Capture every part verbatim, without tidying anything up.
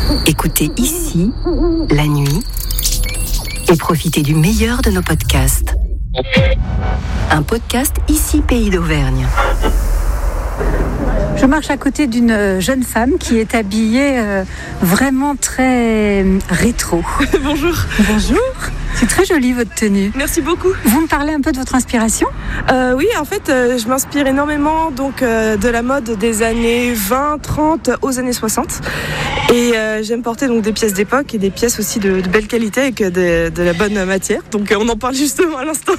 Écoutez ici, la nuit, et profitez du meilleur de nos podcasts. Un podcast Ici Pays d'Auvergne. Je marche à côté d'une jeune femme qui est habillée euh, vraiment très rétro. Bonjour. Bonjour. C'est très joli votre tenue. Merci beaucoup. Vous me parlez un peu de votre inspiration ? euh, Oui, en fait, euh, je m'inspire énormément donc, euh, de la mode des années vingt, trente aux années soixante. Et euh, j'aime porter donc, des pièces d'époque et des pièces aussi de, de belle qualité avec de, de la bonne matière. Donc euh, on en parle justement à l'instant.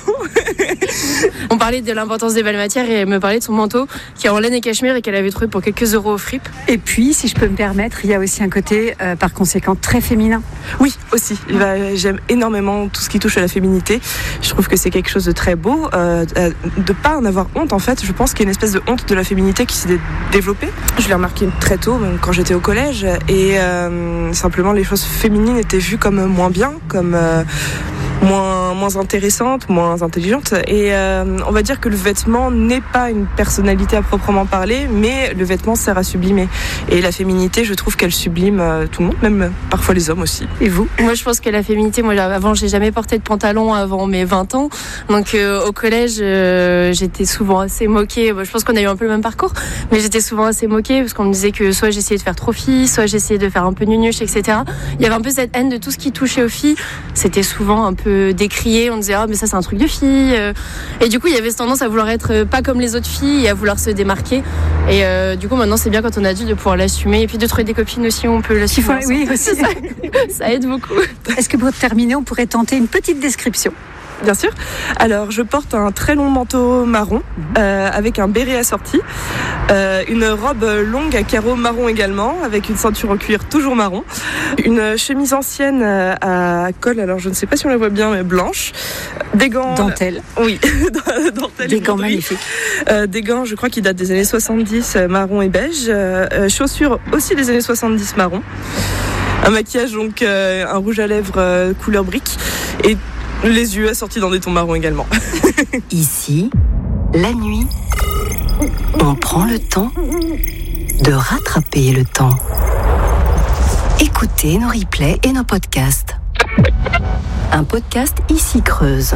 On parlait de l'importance des belles matières et elle me parlait de son manteau qui est en laine et cachemire et qu'elle avait trouvé pour quelques euros au fripe. Et puis, si je peux me permettre, il y a aussi un côté, euh, par conséquent, très féminin. Oui, aussi. Ah. Bah, j'aime énormément tout ce qui touche à la féminité. Je trouve que c'est quelque chose de très beau. Euh, de ne pas en avoir honte, en fait. Je pense qu'il y a une espèce de honte de la féminité qui s'est dé- développée. Je l'ai remarqué très tôt, même quand j'étais au collège. Et euh, simplement, les choses féminines étaient vues comme moins bien, comme... Euh, Moins, moins intéressante, moins intelligente. Et euh, on va dire que le vêtement n'est pas une personnalité à proprement parler, mais le vêtement sert à sublimer. Et la féminité, je trouve qu'elle sublime euh, tout le monde, même euh, parfois les hommes aussi. Et vous ? Moi, je pense que la féminité, moi, avant, j'ai jamais porté de pantalon avant mes vingt ans. Donc, euh, au collège, euh, j'étais souvent assez moquée. Bon, je pense qu'on a eu un peu le même parcours, mais j'étais souvent assez moquée parce qu'on me disait que soit j'essayais de faire trop fille, soit j'essayais de faire un peu nunuche, et cetera. Il y avait un peu cette haine de tout ce qui touchait aux filles. C'était souvent un peu décrié, on disait ah mais ça c'est un truc de fille et du coup il y avait cette tendance à vouloir être pas comme les autres filles et à vouloir se démarquer et euh, du coup maintenant c'est bien quand on est adulte de pouvoir l'assumer et puis de trouver des copines aussi où on peut l'assumer. Oui aussi. ça, ça aide beaucoup. Est-ce que pour terminer on pourrait tenter une petite description ? Bien sûr. Alors, je porte un très long manteau marron euh, avec un béret assorti, euh, une robe longue à carreaux marron également, avec une ceinture en cuir toujours marron, une chemise ancienne euh, à col, alors je ne sais pas si on la voit bien, mais blanche, des gants... Dentelle. Oui, dentelle. Des gants magnifiques. Euh, des gants, je crois, qui datent des années soixante-dix, marron et beige, euh, chaussures aussi des années soixante-dix marron, un maquillage, donc euh, un rouge à lèvres euh, couleur brique, et les yeux assortis dans des tons marrons également. Ici, la nuit, on prend le temps de rattraper le temps. Écoutez nos replays et nos podcasts. Un podcast Ici Creuse.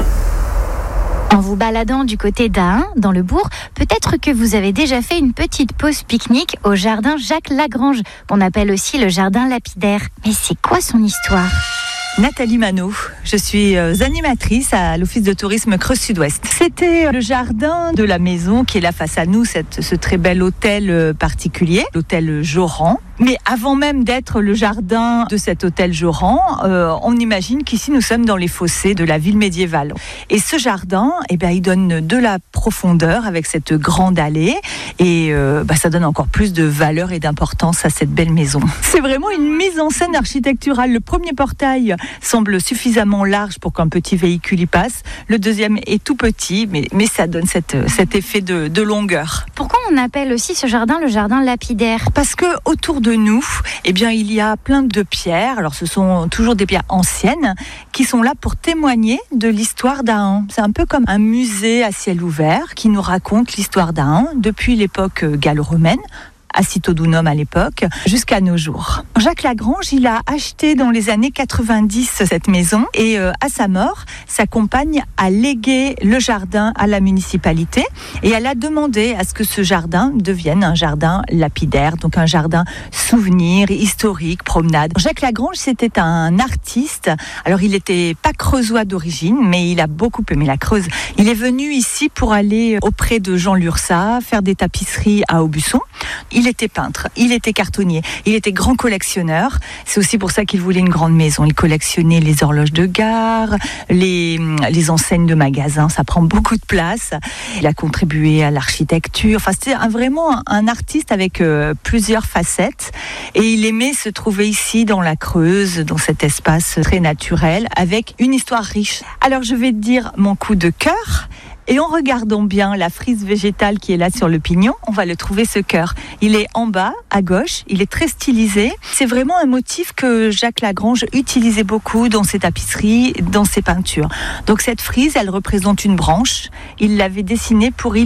En vous baladant du côté d'Ahun, dans le bourg, peut-être que vous avez déjà fait une petite pause pique-nique au jardin Jacques Lagrange, qu'on appelle aussi le jardin lapidaire. Mais c'est quoi son histoire ? Nathalie Manot, je suis animatrice à l'Office de tourisme Creuse Sud-Ouest. C'était le jardin de la maison qui est là face à nous, cette, ce très bel hôtel particulier, l'hôtel Joran. Mais avant même d'être le jardin de cet hôtel Joran, euh, on imagine qu'ici nous sommes dans les fossés de la ville médiévale. Et ce jardin, eh ben, il donne de la profondeur avec cette grande allée et euh, bah, ça donne encore plus de valeur et d'importance à cette belle maison. C'est vraiment une mise en scène architecturale. Le premier portail semble suffisamment large pour qu'un petit véhicule y passe. Le deuxième est tout petit, mais, mais ça donne cette, cet effet de, de longueur. Pourquoi on appelle aussi ce jardin le jardin lapidaire ? Parce que autour de nous, eh bien, il y a plein de pierres. Alors, ce sont toujours des pierres anciennes qui sont là pour témoigner de l'histoire d'Ahun. C'est un peu comme un musée à ciel ouvert qui nous raconte l'histoire d'Ahun depuis l'époque gallo-romaine, à Citodunum à l'époque, jusqu'à nos jours. Jacques Lagrange, il a acheté dans les années quatre-vingt-dix cette maison et euh, à sa mort, sa compagne a légué le jardin à la municipalité et elle a demandé à ce que ce jardin devienne un jardin lapidaire, donc un jardin souvenir, historique, promenade. Jacques Lagrange, c'était un artiste. Alors, il n'était pas creusois d'origine, mais il a beaucoup aimé la Creuse. Il est venu ici pour aller auprès de Jean Lursa, faire des tapisseries à Aubusson. Il était peintre, il était cartonnier, il était grand collectionneur. C'est aussi pour ça qu'il voulait une grande maison. Il collectionnait les horloges de gare, les, les enseignes de magasins. Ça prend beaucoup de place. Il a contribué à l'architecture. Enfin, c'était un, vraiment un artiste avec euh, plusieurs facettes. Et il aimait se trouver ici, dans la Creuse, dans cet espace très naturel, avec une histoire riche. Alors, je vais te dire mon coup de cœur. Et en regardant bien la frise végétale qui est là sur le pignon, on va le trouver, ce cœur. Il est en bas, à gauche, il est très stylisé. C'est vraiment un motif que Jacques Lagrange utilisait beaucoup dans ses tapisseries, dans ses peintures. Donc cette frise, elle représente une branche. Il l'avait dessinée pour